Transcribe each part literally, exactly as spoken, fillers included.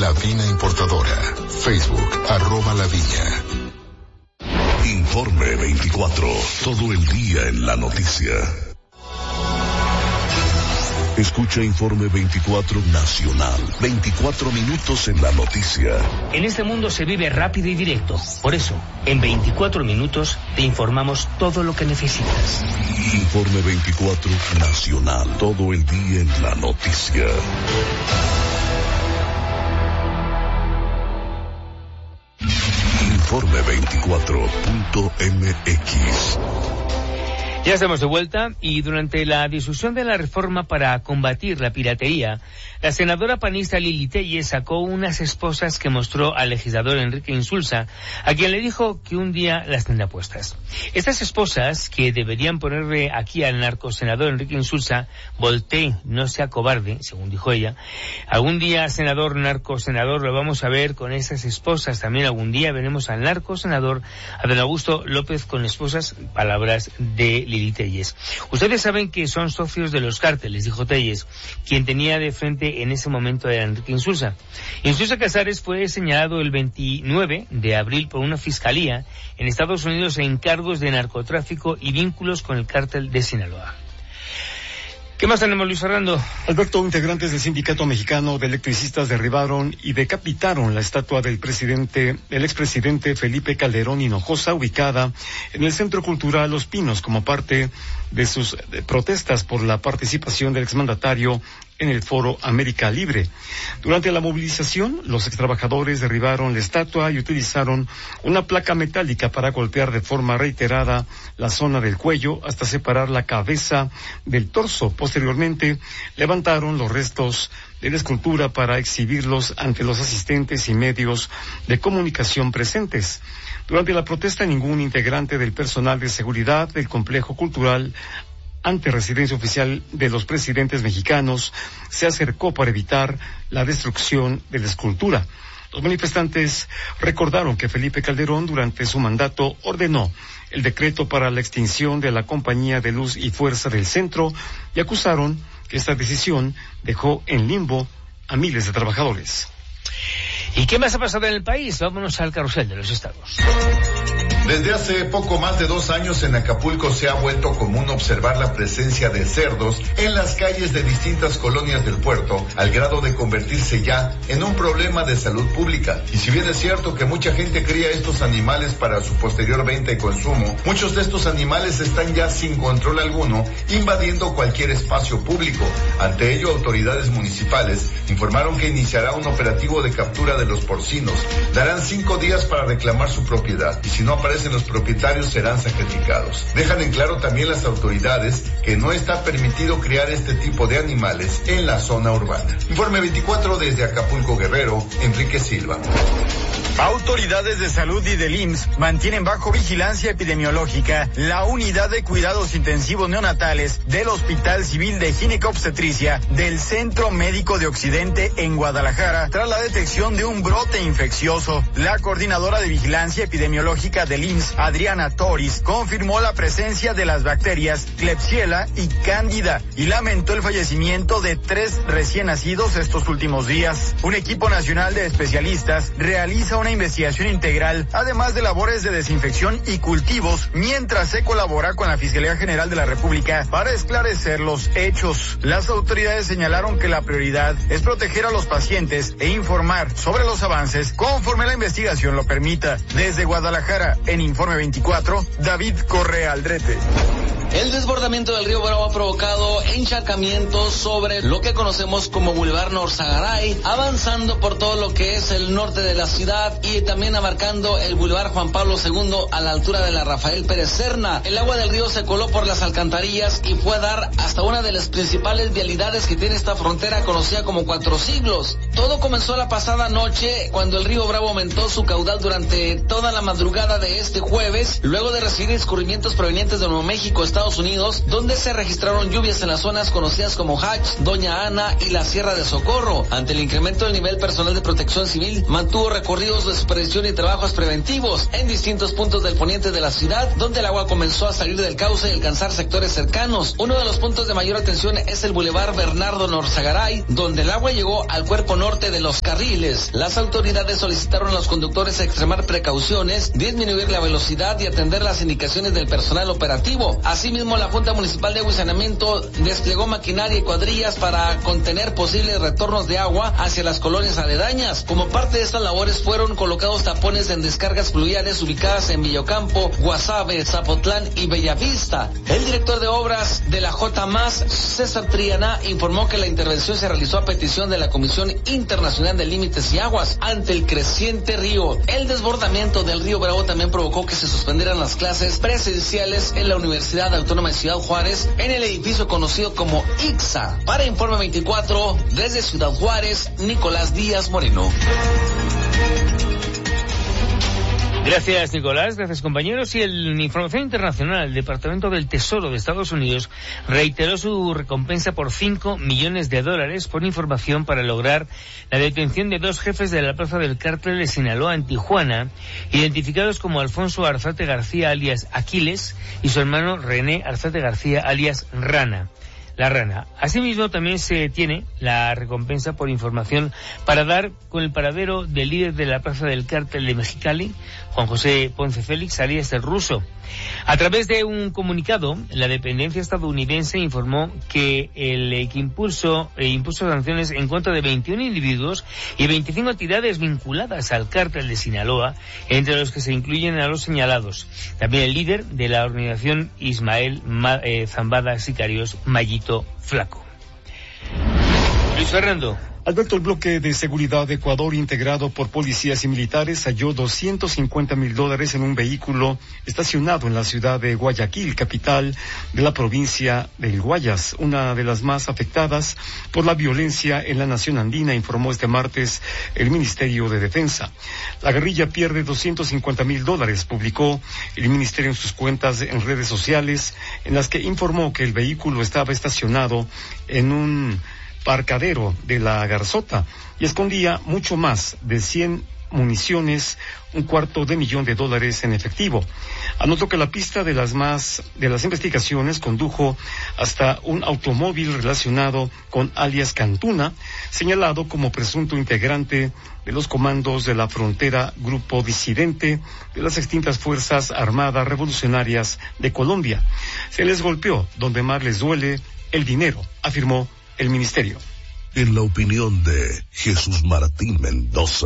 La Viña Importadora. Facebook, arroba La Viña. Informe veinticuatro. Todo el día en la noticia. Escucha Informe veinticuatro Nacional. veinticuatro minutos en la noticia. En este mundo se vive rápido y directo. Por eso, en veinticuatro minutos te informamos todo lo que necesitas. Informe veinticuatro Nacional. Todo el día en la noticia. Informe veinticuatro punto m x. Ya estamos de vuelta y durante la discusión de la reforma para combatir la piratería, la senadora panista Lili Tellez sacó unas esposas que mostró al legislador Enrique Insulza, a quien le dijo que un día las tendrá puestas. Estas esposas, que deberían ponerle aquí al narcosenador Enrique Insulza, voltee, no sea cobarde, según dijo ella. Algún día, senador, narcosenador, lo vamos a ver con esas esposas. También algún día veremos al narcosenador Adán Augusto López con esposas, palabras de Lili Tellez. Ustedes saben que son socios de los cárteles, dijo Tellez, quien tenía de frente en ese momento era Enrique Insulza. Insulza Casares fue señalado el veintinueve de abril por una fiscalía en Estados Unidos en cargos de narcotráfico y vínculos con el cártel de Sinaloa. ¿Qué más tenemos, Luis Fernando? Alberto, integrantes del Sindicato Mexicano de Electricistas derribaron y decapitaron la estatua del presidente, el expresidente Felipe Calderón Hinojosa, ubicada en el Centro Cultural Los Pinos, como parte de sus protestas por la participación del exmandatario en el Foro América Libre. Durante la movilización, los extrabajadores derribaron la estatua y utilizaron una placa metálica para golpear de forma reiterada la zona del cuello hasta separar la cabeza del torso. Posteriormente, levantaron los restos de la escultura para exhibirlos ante los asistentes y medios de comunicación presentes. Durante la protesta, ningún integrante del personal de seguridad del complejo cultural ante residencia oficial de los presidentes mexicanos se acercó para evitar la destrucción de la escultura. Los manifestantes recordaron que Felipe Calderón durante su mandato ordenó el decreto para la extinción de la Compañía de Luz y Fuerza del Centro y acusaron que esta decisión dejó en limbo a miles de trabajadores. ¿Y qué más ha pasado en el país? Vámonos al carrusel de los estados. Desde hace poco más de dos años en Acapulco se ha vuelto común observar la presencia de cerdos en las calles de distintas colonias del puerto, al grado de convertirse ya en un problema de salud pública. Y si bien es cierto que mucha gente cría estos animales para su posterior venta y consumo, muchos de estos animales están ya sin control alguno, invadiendo cualquier espacio público. Ante ello, autoridades municipales informaron que iniciará un operativo de captura de los porcinos. Darán cinco días para reclamar su propiedad y si no aparecen los propietarios serán sacrificados. Dejan en claro también las autoridades que no está permitido criar este tipo de animales en la zona urbana. Informe veinticuatro desde Acapulco, Guerrero, Enrique Silva. Autoridades de salud y del I M S S mantienen bajo vigilancia epidemiológica la unidad de cuidados intensivos neonatales del Hospital Civil de Ginecobstetricia del Centro Médico de Occidente en Guadalajara tras la detección de un brote infeccioso. La coordinadora de vigilancia epidemiológica del I M S S, Adriana Toris, confirmó la presencia de las bacterias Klebsiella y Cándida y lamentó el fallecimiento de tres recién nacidos estos últimos días. Un equipo nacional de especialistas realiza una investigación integral, además de labores de desinfección y cultivos, mientras se colabora con la Fiscalía General de la República para esclarecer los hechos. Las autoridades señalaron que la prioridad es proteger a los pacientes e informar sobre los avances conforme la investigación lo permita. Desde Guadalajara, en Informe veinticuatro, David Correa Aldrete. El desbordamiento del río Bravo ha provocado encharcamientos sobre lo que conocemos como Boulevard Norzagaray, avanzando por todo lo que es el norte de la ciudad y también abarcando el Boulevard Juan Pablo segundo a la altura de la Rafael Pérez Serna. El agua del río se coló por las alcantarillas y fue a dar hasta una de las principales vialidades que tiene esta frontera conocida como Cuatro Siglos. Todo comenzó la pasada noche cuando el río Bravo aumentó su caudal durante toda la madrugada de este jueves, luego de recibir escurrimientos provenientes de Nuevo México, Estados Unidos, donde se registraron lluvias en las zonas conocidas como Hatch, Doña Ana y la Sierra de Socorro. Ante el incremento del nivel, personal de protección civil mantuvo recorridos de supervisión y trabajos preventivos en distintos puntos del poniente de la ciudad, donde el agua comenzó a salir del cauce y alcanzar sectores cercanos. Uno de los puntos de mayor atención es el Boulevard Bernardo Norzagaray, donde el agua llegó al cuerpo norte de los carriles. Las autoridades solicitaron a los conductores extremar precauciones, disminuir la velocidad y atender las indicaciones del personal operativo. Asimismo, la Junta Municipal de Agua y Saneamiento desplegó maquinaria y cuadrillas para contener posibles retornos de agua hacia las colonias aledañas. Como parte de estas labores fueron colocados tapones en descargas fluviales ubicadas en Villocampo, Guasave, Zapotlán y Bellavista. El director de obras de la J M A S, César Triana, informó que la intervención se realizó a petición de la Comisión Internacional de Límites y Aguas ante el creciente río. El desbordamiento del río Bravo también provocó que se suspendieran las clases presenciales en la Universidad Autónoma de Ciudad Juárez en el edificio conocido como I C S A. Para Informe veinticuatro, desde Ciudad Juárez, Nicolás Díaz Moreno. Gracias, Nicolás. Gracias, compañeros. Y en información internacional, el Departamento del Tesoro de Estados Unidos reiteró su recompensa por cinco millones de dólares por información para lograr la detención de dos jefes de la plaza del cártel de Sinaloa en Tijuana, identificados como Alfonso Arzate García alias Aquiles y su hermano René Arzate García alias Rana. La Rana. Asimismo, también se tiene la recompensa por información para dar con el paradero del líder de la plaza del cártel de Mexicali, Juan José Ponce Félix, alias el Ruso. A través de un comunicado, la dependencia estadounidense informó que el eh, que impulsó, eh, impuso sanciones en contra de veintiún individuos y veinticinco entidades vinculadas al cártel de Sinaloa, entre los que se incluyen a los señalados. También el líder de la organización Ismael Ma, eh, Zambada Sicarios, Mayito Flaco. Luis Fernando. Alberto, el bloque de seguridad de Ecuador, integrado por policías y militares, halló doscientos cincuenta mil dólares en un vehículo estacionado en la ciudad de Guayaquil, capital de la provincia del Guayas, una de las más afectadas por la violencia en la nación andina, informó este martes el Ministerio de Defensa. La guerrilla pierde doscientos cincuenta mil dólares, publicó el ministerio en sus cuentas en redes sociales, en las que informó que el vehículo estaba estacionado en un parcadero de la Garzota y escondía mucho más de cien municiones, un cuarto de millón de dólares en efectivo. Anotó que la pista de las más de las investigaciones condujo hasta un automóvil relacionado con alias Cantuna, señalado como presunto integrante de los comandos de la frontera, grupo disidente de las extintas Fuerzas Armadas Revolucionarias de Colombia. Se les golpeó donde más les duele, el dinero, afirmó el ministerio. En la opinión de Jesús Martín Mendoza.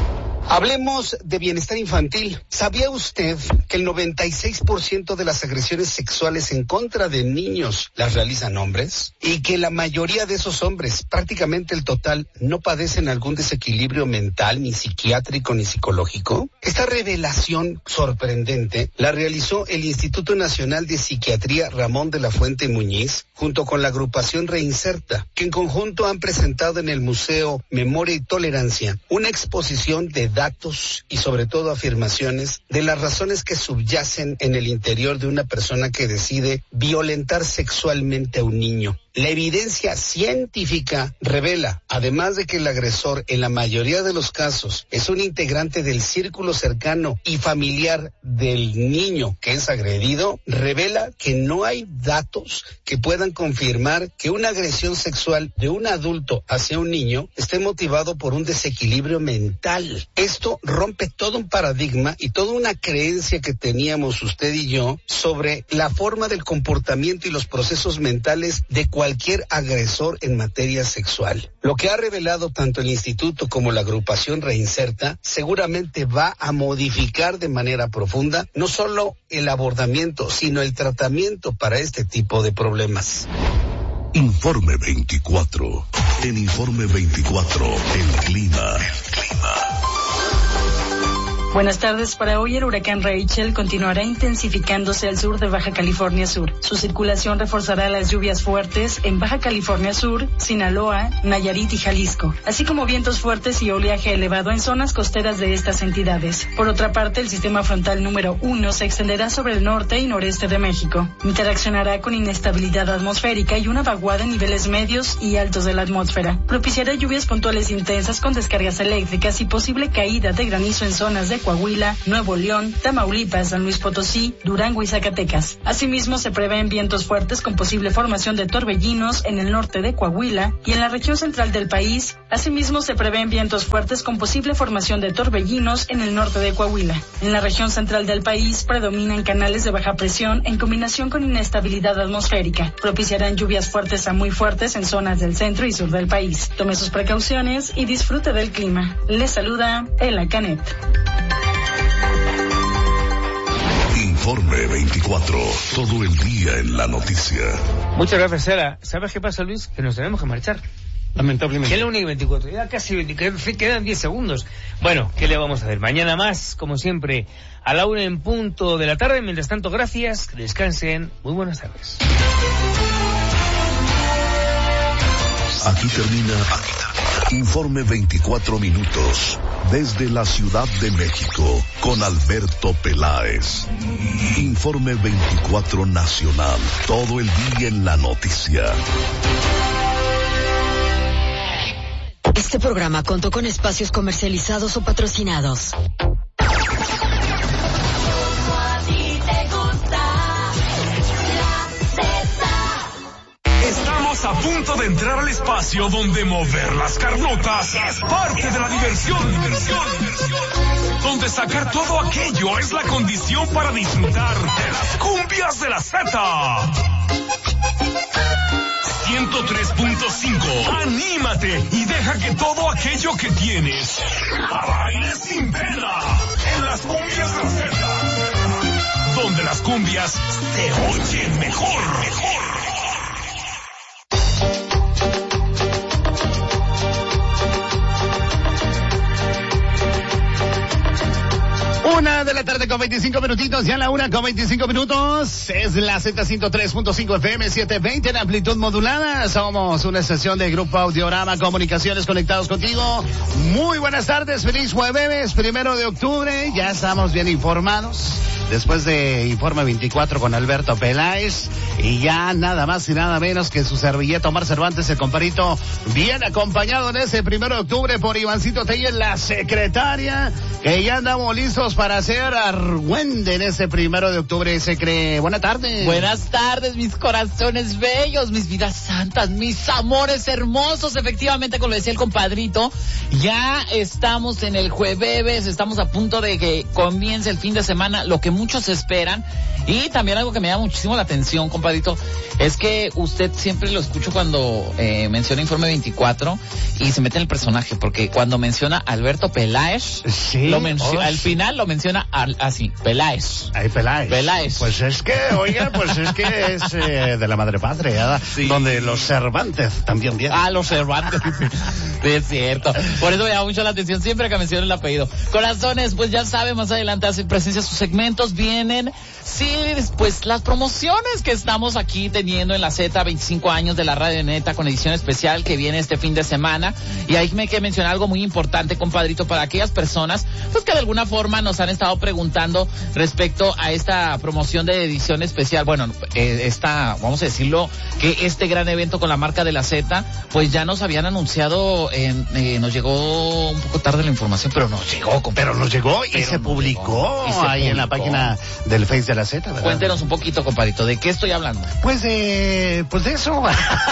Hablemos de bienestar infantil. ¿Sabía usted que el noventa y seis por ciento de las agresiones sexuales en contra de niños las realizan hombres? Y que la mayoría de esos hombres, prácticamente el total, no padecen algún desequilibrio mental, ni psiquiátrico, ni psicológico. Esta revelación sorprendente la realizó el Instituto Nacional de Psiquiatría Ramón de la Fuente Muñiz, junto con la agrupación Reinserta, que en conjunto han presentado en el Museo Memoria y Tolerancia una exposición de datos y sobre todo afirmaciones de las razones que subyacen en el interior de una persona que decide violentar sexualmente a un niño. La evidencia científica revela, además de que el agresor en la mayoría de los casos es un integrante del círculo cercano y familiar del niño que es agredido, revela que no hay datos que puedan confirmar que una agresión sexual de un adulto hacia un niño esté motivado por un desequilibrio mental. Esto rompe todo un paradigma y toda una creencia que teníamos usted y yo sobre la forma del comportamiento y los procesos mentales de cualquier agresor en materia sexual. Lo que ha revelado tanto el instituto como la agrupación Reinserta seguramente va a modificar de manera profunda no solo el abordamiento, sino el tratamiento para este tipo de problemas. Informe veinticuatro. En Informe veinticuatro, el clima. El clima. Buenas tardes. Para hoy el huracán Rachel continuará intensificándose al sur de Baja California Sur. Su circulación reforzará las lluvias fuertes en Baja California Sur, Sinaloa, Nayarit y Jalisco, así como vientos fuertes y oleaje elevado en zonas costeras de estas entidades. Por otra parte, el sistema frontal número uno se extenderá sobre el norte y noreste de México. Interaccionará con inestabilidad atmosférica y una vaguada en niveles medios y altos de la atmósfera. Propiciará lluvias puntuales intensas con descargas eléctricas y posible caída de granizo en zonas de Coahuila, Nuevo León, Tamaulipas, San Luis Potosí, Durango y Zacatecas. Asimismo, se prevén vientos fuertes con posible formación de torbellinos en el norte de Coahuila y en la región central del país. Asimismo, se prevén vientos fuertes con posible formación de torbellinos en el norte de Coahuila. En la región central del país predominan canales de baja presión en combinación con inestabilidad atmosférica. Propiciarán lluvias fuertes a muy fuertes en zonas del centro y sur del país. Tome sus precauciones y disfrute del clima. Les saluda Ela Canet. Informe veinticuatro, todo el día en la noticia. Muchas gracias, Ela. ¿Sabes qué pasa, Luis? Que nos tenemos que marchar. Lamentablemente. Que es la única veinticuatro, ya casi veinte, quedan diez segundos. Bueno, ¿qué le vamos a hacer? Mañana más, como siempre, a la una en punto de la tarde. Mientras tanto, gracias, que descansen. Muy buenas tardes. Aquí termina Informe veinticuatro minutos desde la Ciudad de México con Alberto Peláez. Informe veinticuatro Nacional, todo el día en la noticia. Este programa contó con espacios comercializados o patrocinados. Estamos a punto de entrar al espacio donde mover las carnotas es parte de la diversión. diversión, diversión. Donde sacar todo aquello es la condición para disfrutar de las cumbias de la Z. ciento tres punto cinco. Anímate y deja que todo aquello que tienes baile sin pena en las cumbias de la Z. Donde las cumbias se oyen mejor, mejor. Una de la tarde con veinticinco minutitos, ya la una con veinticinco minutos, es la Z ciento tres punto cinco F M setecientos veinte en amplitud modulada. Somos una estación de Grupo Audiorama Comunicaciones, conectados contigo. Muy buenas tardes, feliz jueves, primero de octubre, ya estamos bien informados. Después de Informe veinticuatro con Alberto Peláez, y ya nada más y nada menos que su servilleta Omar Cervantes, el comparito, bien acompañado en ese primero de octubre por Ivancito Telles, la secretaria, que ya andamos listos para hacer argüende en ese primero de octubre. Se cree. Buenas tardes. Buenas tardes, mis corazones bellos, mis vidas santas, mis amores hermosos. Efectivamente, como lo decía el compadrito, ya estamos en el jueves, estamos a punto de que comience el fin de semana, lo que muchos esperan. Y también algo que me llama muchísimo la atención, compadrito, es que usted siempre lo escucho cuando eh, menciona Informe veinticuatro y se mete en el personaje, porque cuando menciona Alberto Peláez, sí, lo mencio- oh, al final lo menciona al, así, Peláez. Ay, Peláez. Peláez. Pues es que, oiga, pues es que es eh, de la madre patria, sí, donde los Cervantes también vienen. Ah, los Cervantes. Sí, es cierto. Por eso me llama mucho la atención siempre que menciona el apellido. Corazones, pues ya saben, más adelante hace presencia sus segmentos, vienen, sí, pues las promociones que estamos aquí teniendo en la Z, veinticinco años de la Radio Neta, con edición especial que viene este fin de semana. Y ahí me hay que mencionar algo muy importante, compadrito, para aquellas personas, pues que de alguna forma nos han estado preguntando respecto a esta promoción de edición especial. Bueno, eh, esta, vamos a decirlo, que este gran evento con la marca de la Z, pues ya nos habían anunciado, en, eh, nos llegó un poco tarde la información, pero nos llegó, compadrito. Pero nos llegó y Pero se publicó y se ahí publicó. en la página del Face de la Z, ¿verdad? Cuéntenos un poquito, compadrito, ¿de qué estoy hablando? Pues de, pues de eso.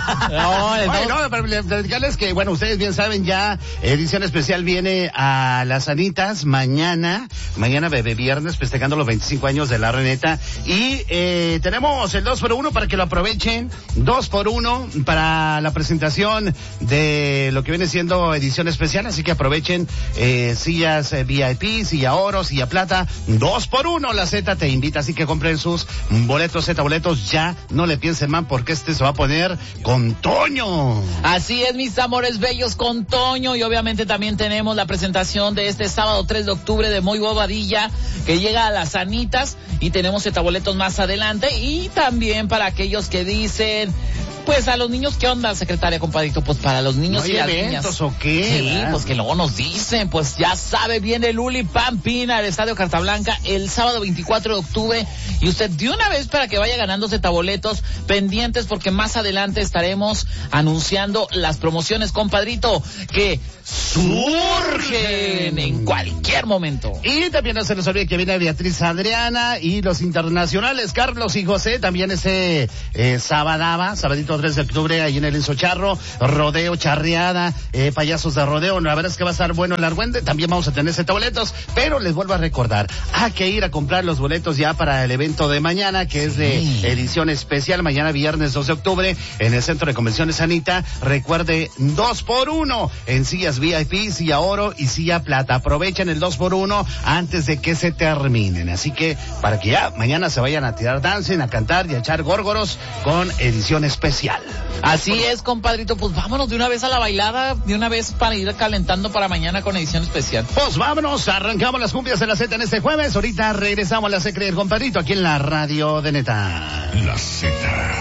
No, Oye, no, para platicarles que, bueno, ustedes bien saben, ya edición especial viene a Las Anitas mañana, mañana bebé viernes, festejando los veinticinco años de la Reneta, y eh, tenemos el dos por uno para que lo aprovechen, dos por uno para la presentación de lo que viene siendo edición especial, así que aprovechen eh, sillas eh, V I P, silla oro, silla plata, dos por uno, la Z te invita, así que compren sus boletos, Z boletos, ya no le piensen más porque este se va a poner con Toño. Así es, mis amores bellos, con Toño, y obviamente también tenemos la presentación de este sábado tres de octubre de Muy Bobadilla, que llega a Las Anitas, y tenemos Z boletos más adelante, y también para aquellos que dicen, pues a los niños, ¿qué onda, secretaria, compadrito? Pues para los niños ¿No y las eventos niñas. o qué? Sí, ¿verdad? pues que luego nos dicen, pues ya sabe, viene Luli Pampina al Estadio Carta Blanca el sábado veinticuatro de octubre, y usted de una vez para que vaya ganándose taboletos, pendientes porque más adelante estaremos anunciando las promociones, compadrito, que surgen en cualquier momento. Y también no se nos olvide que viene Beatriz Adriana y los internacionales Carlos y José, también ese eh, sabadaba, sabadito tres de octubre, ahí en el Enzo Charro, rodeo, charreada, eh, payasos de rodeo. La verdad es que va a estar bueno el argüende, también vamos a tener ese boletos, pero les vuelvo a recordar, hay que ir a comprar los boletos ya para el evento de mañana, que es de sí. edición especial, mañana viernes dos de octubre, en el Centro de Convenciones Anita. Recuerde, dos por uno en sillas V I P, silla oro y silla plata. Aprovechen el dos por uno antes de que se terminen. Así que, para que ya mañana se vayan a tirar dancing, a cantar y a echar górgoros con edición especial. Así es, compadrito, pues vámonos de una vez a la bailada, de una vez para ir calentando para mañana con edición especial. Pues vámonos, arrancamos las cumbias de la Z en este jueves. Ahorita regresamos a la Secre del compadrito aquí en la radio de Neta. La Z.